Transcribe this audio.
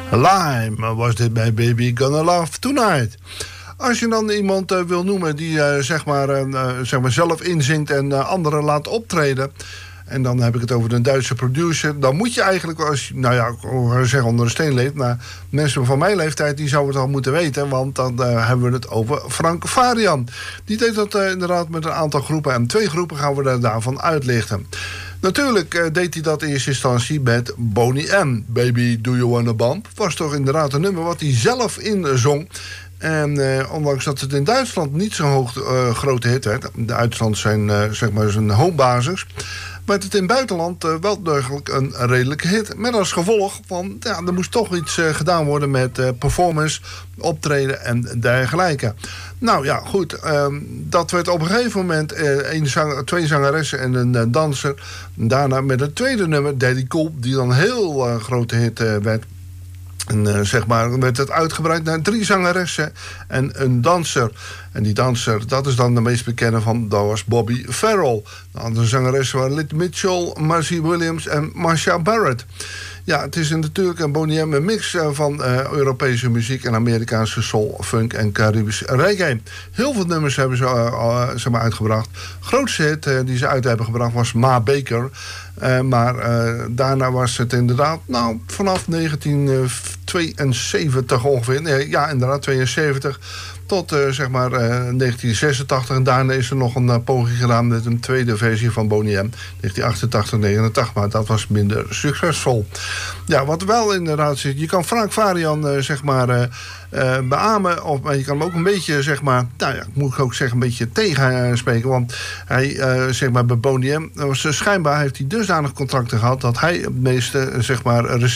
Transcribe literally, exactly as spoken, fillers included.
Lime was dit bij Baby Gonna Love Tonight. Als je dan iemand uh, wil noemen die uh, zeg maar, uh, zeg maar zelf inzingt en uh, anderen laat optreden, en dan heb ik het over een Duitse producer, dan moet je eigenlijk, als je, nou ja, ik zeg onder een steen leeft, maar mensen van mijn leeftijd die zouden het al moeten weten, want dan uh, hebben we het over Frank Farian. Die deed dat uh, inderdaad met een aantal groepen, en twee groepen gaan we daar daarvan uitlichten. Natuurlijk uh, deed hij dat in eerste instantie met Boney M. Baby Do You Wanna Bump was toch inderdaad een nummer wat hij zelf inzong. En uh, ondanks dat het in Duitsland niet zo'n hoog, uh, grote hit werd, Duitsland zijn, uh, zeg maar zijn homebasis, werd het in het buitenland uh, wel degelijk een redelijke hit. Met als gevolg van, ja, er moest toch iets uh, gedaan worden met uh, performance, optreden en dergelijke. Nou ja, goed, um, dat werd op een gegeven moment uh, een zang, twee zangeressen en een uh, danser. Daarna met het tweede nummer, Daddy Cool, die dan een heel uh, grote hit uh, werd. En uh, zeg maar werd het uitgebreid naar drie zangeressen en een danser. En die danser, dat is dan de meest bekende van, dat was Bobby Farrell. De andere zangeressen waren Litt Mitchell, Marcy Williams en Marsha Barrett. Ja, het is natuurlijk een Boney M, een mix uh, van uh, Europese muziek en Amerikaanse soul, funk en Caribisch reggae. Heel veel nummers hebben ze uh, uh, zeg maar uitgebracht. Grootste hit uh, die ze uit hebben gebracht was Ma Baker. Uh, maar uh, daarna was het inderdaad, nou, vanaf negentien tweeënzeventig ongeveer. Nee, ja, inderdaad, tweeënzeventig. Tot uh, zeg maar uh, negentien zesentachtig. En daarna is er nog een uh, poging gedaan met een tweede versie van Boney M. negentien achtentachtig negenentachtig. Maar dat was minder succesvol. Ja, wat wel inderdaad zit. Je kan Frank Farian uh, zeg maar uh, uh, beamen. Of, maar je kan hem ook een beetje, zeg maar, nou ja, moet ik ook zeggen, een beetje tegenspreken. Want hij, uh, zeg maar, bij Boney M, was, uh, schijnbaar heeft hij dusdanig contracten gehad dat hij het meeste, zeg maar,